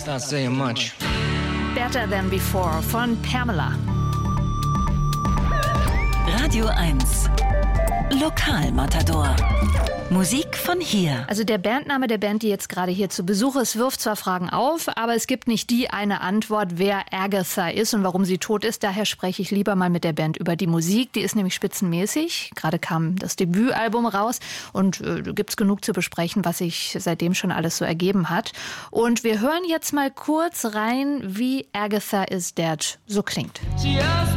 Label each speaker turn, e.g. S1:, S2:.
S1: not saying much.
S2: Better Than Before von Pamela.
S3: Radio 1 Lokalmatador. Musik von hier.
S2: Also der Bandname der Band, die jetzt gerade hier zu Besuch ist, wirft zwar Fragen auf, aber es gibt nicht die eine Antwort, wer Agatha ist und warum sie tot ist. Daher spreche ich lieber mal mit der Band über die Musik. Die ist nämlich spitzenmäßig. Gerade kam das Debütalbum raus und gibt's genug zu besprechen, was sich seitdem schon alles so ergeben hat. Und wir hören jetzt mal kurz rein, wie Agatha Is Dead so klingt.
S1: She asked